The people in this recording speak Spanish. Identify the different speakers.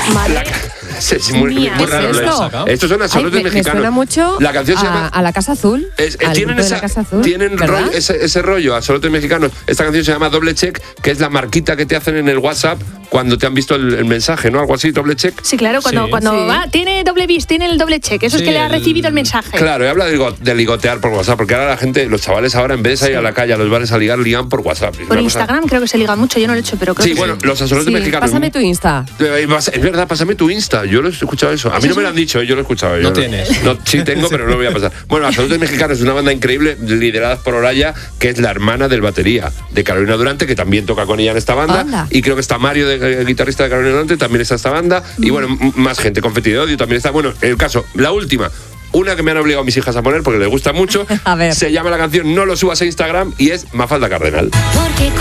Speaker 1: Madre
Speaker 2: Es muy raro.
Speaker 1: esto?
Speaker 2: Estos son absolutos mexicanos.
Speaker 3: Me suena mucho
Speaker 2: la canción se llama
Speaker 3: a La Casa Azul.
Speaker 2: Tienen ese rollo, absolutos mexicanos. Esta canción se llama Doble Check, que es la marquita que te hacen en el WhatsApp cuando te han visto el mensaje, ¿no? Algo así, doble check.
Speaker 1: Sí, claro, cuando va, tiene doble bis, tiene el doble check. Eso es que le ha recibido el mensaje.
Speaker 2: Claro, y habla de ligotear por WhatsApp, porque ahora la gente, los chavales ahora, en vez de salir a la calle a los bares a ligar, ligan por WhatsApp.
Speaker 1: Por Instagram creo que se liga mucho, yo no lo he hecho, pero creo que
Speaker 2: bueno, los absolutos mexicanos.
Speaker 3: Pásame tu Insta.
Speaker 2: Es verdad, pásame tu Insta. Yo lo he escuchado eso. A mí no me lo han dicho, yo lo he escuchado.
Speaker 4: No tienes.
Speaker 2: No, sí tengo, pero no lo voy a pasar. Bueno, Absolutos Mexicanos es una banda increíble, liderada por Oraya, que es la hermana del batería de Carolina Durante, que también toca con ella en esta banda.
Speaker 3: Anda.
Speaker 2: Y creo que está Mario, el guitarrista de Carolina Durante, también está esta banda. Y bueno, más gente, Confeti de Odio también está. Bueno, el caso, la última. Una que me han obligado mis hijas a poner porque les gusta mucho.
Speaker 3: A ver.
Speaker 2: Se llama la canción No lo subas a Instagram y es Mafalda Cardenal.